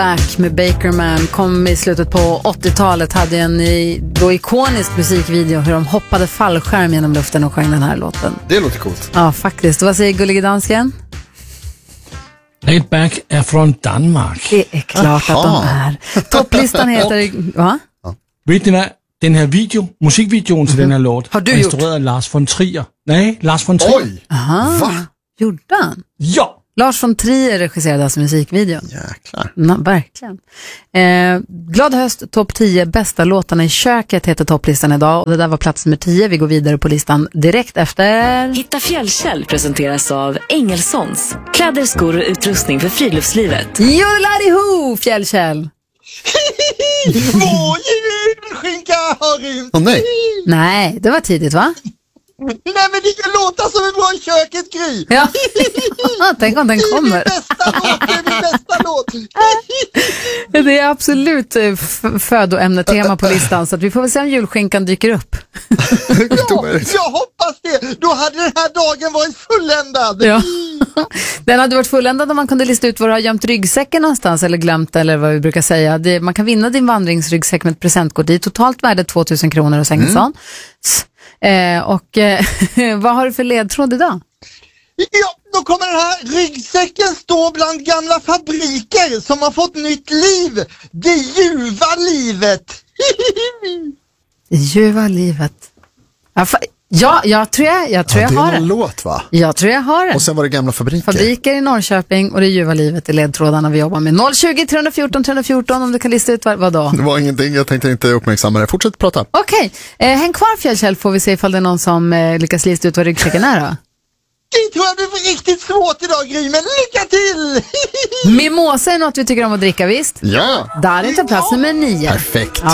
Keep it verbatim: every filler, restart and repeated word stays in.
Back med Bakerman kom i slutet på åttiotalet, hade en då ikonisk musikvideo hur de hoppade fallskärm genom luften och sjöng den här låten. Det låter coolt. Ja, faktiskt. Vad säger Gullige Dansken? Laid Back är från Danmark. Det är klart Aha. att de är. Topplistan heter... Va? Vet ni vad? Den här video, musikvideon till mm-hmm. den här låt har du instruerad gjort? Lars von Trier. Nej, Lars von Trier. Oj! Aha. Va? Gjorde han? Ja! Lars von Trier regisserade alltså musikvideon. Jäklar. Na, verkligen. Eh, Glad höst, topp tio bästa låtarna i köket heter topplistan idag. Och det där var plats nummer tio. Vi går vidare på listan direkt efter... Hitta Fjällkäll presenteras av Engelsons. Kläder, skor och utrustning för friluftslivet. Jodlariho, Fjällkäll! Vår julskinka har rymt. Åh oh, nej. Nej, det var tidigt va? Nej men det kan låta som en bra köket, Gry. Ja, tänk om den kommer. Det är min bästa låt, det är min bästa låt. Det är absolut f- födoämnetema på listan, så att vi får väl se om julskinkan dyker upp. Ja, jag hoppas det. Då hade den här dagen varit fulländad. Ja. Den hade varit fulländad om man kunde lista ut var du har gömt ryggsäcken någonstans eller glömt, eller vad vi brukar säga. Det, man kan vinna din vandringsryggsäck med ett presentkort i totalt värde tvåtusen kronor hos Engelsson. Mm. Eh, och eh, vad har du för ledtråd idag? Ja, då kommer den här ryggsäcken stå bland gamla fabriker som har fått nytt liv. Det ljuva livet. Det ljuva livet. Ja, fa- ja, jag tror jag, jag, tror Ja, jag har det. Det är det. en låt va? Jag tror jag har det. Och sen var det gamla fabriker. Fabriker i Norrköping och det ljuva livet i ledtrådarna vi jobbar med. noll tjugo, tre fjorton, tre fjorton om du kan lista ut vad, vad då? Det var ingenting, jag tänkte inte uppmärksamma det. Fortsätt prata. Okej, okay. eh, häng kvar Fjällkäll, får vi se ifall det är någon som eh, lyckas lista ut vad ryggsäcken är då. Det tror jag blir riktigt svårt idag, Gry, men lycka till! Mimosa är något vi tycker om att dricka, visst? Ja! Darin tar plats nummer nio. Perfekt.